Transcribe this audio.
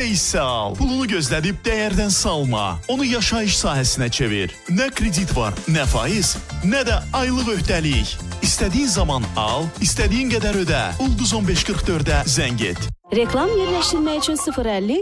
hissə al. Pulunu gözlədib dəyərdən salma. Onu yaşayış sahəsinə çevir. Nə kredit var, nə faiz, nə də aylıq öhdəlik. İstədiyin zaman al, istədiyin qədər ödə. Ulduz 1544-ə zəng et. Reklam yerləşdirmək üçün 050